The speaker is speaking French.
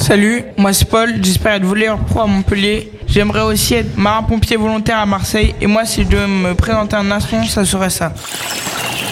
Salut, moi c'est Paul, j'espère être voleur pro à Montpellier. J'aimerais aussi être marin-pompier volontaire à Marseille. Et moi, si je devais me présenter un instant, ça serait ça.